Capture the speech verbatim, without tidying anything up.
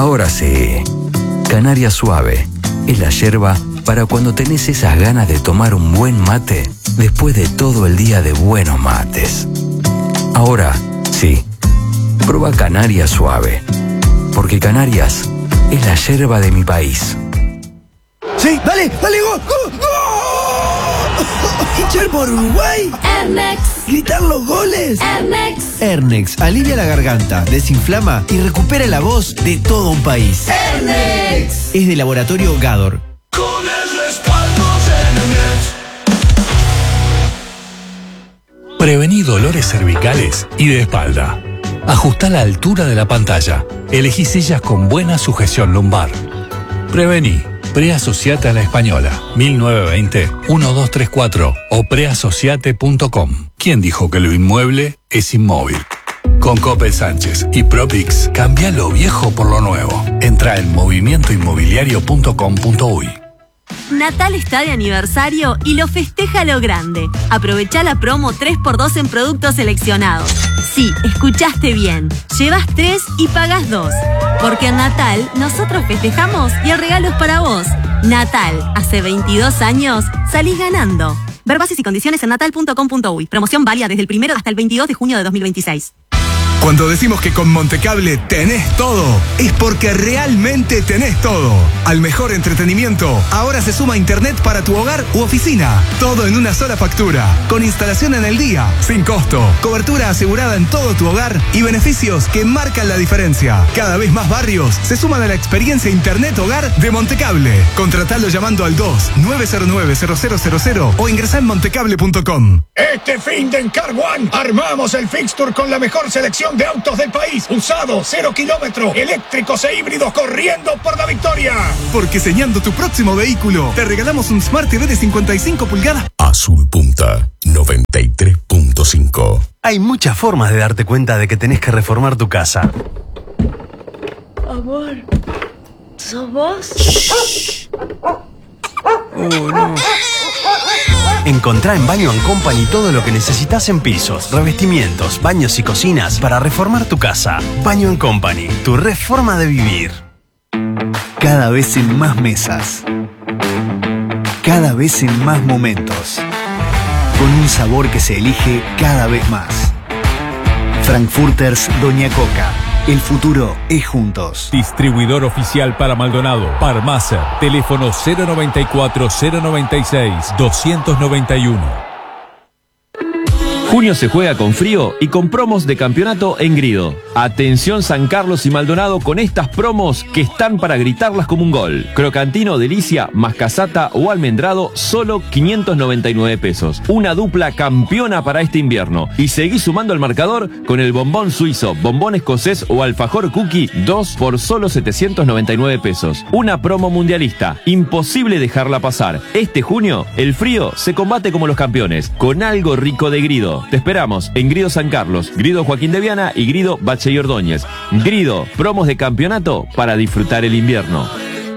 Ahora sí, Canaria Suave es la yerba para cuando tenés esas ganas de tomar un buen mate después de todo el día de buenos mates. Ahora sí, prueba Canaria Suave, porque Canarias es la yerba de mi país. Sí, dale, dale, go, go, go. Hinchar por Uruguay. Ernex. Gritar los goles. Ernex. Ernex alivia la garganta, desinflama y recupera la voz de todo un país. Ernex. Es de Laboratorio Gador. Con el respaldo de Ernex. Prevení dolores cervicales y de espalda. Ajustá la altura de la pantalla. Elegí sillas con buena sujeción lumbar. Prevení. Preasociate a la Española, mil novecientos veinte, uno dos tres cuatro o preasociate punto com. ¿Quién dijo que lo inmueble es inmóvil? Con Coppel Sánchez y Propix, cambia lo viejo por lo nuevo. Entra en movimiento inmobiliario punto com punto uy. Natal está de aniversario y lo festeja a lo grande. Aprovecha la promo tres por dos en productos seleccionados. Sí, escuchaste bien. Llevas tres y pagas dos. Porque en Natal nosotros festejamos y el regalo es para vos. Natal, hace veintidós años, salís ganando. Ver bases y condiciones en natal punto com punto uy. Promoción válida desde el primero hasta el veintidós de junio de dos mil veintiséis. Cuando decimos que con Montecable tenés todo, es porque realmente tenés todo. Al mejor entretenimiento, ahora se suma internet para tu hogar u oficina. Todo en una sola factura, con instalación en el día, sin costo, cobertura asegurada en todo tu hogar y beneficios que marcan la diferencia. Cada vez más barrios se suman a la experiencia internet hogar de Montecable. Contratalo llamando al dos nueve cero nueve cero cero cero cero o ingresá en montecable punto com. Este fin de en Car One armamos el fixture con la mejor selección de autos del país, usados, cero kilómetros, eléctricos e híbridos corriendo por la victoria. Porque diseñando tu próximo vehículo, te regalamos un Smart T V de cincuenta y cinco pulgadas. Azul Punta noventa y tres punto cinco. Hay muchas formas de darte cuenta de que tenés que reformar tu casa. Amor, ¿sos vos? Shh. Oh, no. Encontrá en Baño and Company todo lo que necesitas en pisos, revestimientos, baños y cocinas para reformar tu casa. Baño and Company, tu reforma de vivir. Cada vez en más mesas. Cada vez en más momentos. Con un sabor que se elige cada vez más. Frankfurters Doña Coca. El futuro es juntos. Distribuidor oficial para Maldonado. Parmaser. Teléfono cero noventa y cuatro, cero noventa y seis, doscientos noventa y uno. Junio se juega con frío y con promos de campeonato en Grido. Atención San Carlos y Maldonado con estas promos que están para gritarlas como un gol. Crocantino, delicia, mascasata o almendrado, solo quinientos noventa y nueve pesos. Una dupla campeona para este invierno. Y seguí sumando el marcador con el bombón suizo, bombón escocés o alfajor cookie, dos por solo setecientos noventa y nueve pesos. Una promo mundialista. Imposible dejarla pasar. Este junio, el frío se combate como los campeones, con algo rico de Grido. Te esperamos en Grido San Carlos, Grido Joaquín de Viana y Grido Bache y Ordóñez. Grido, promos de campeonato para disfrutar el invierno.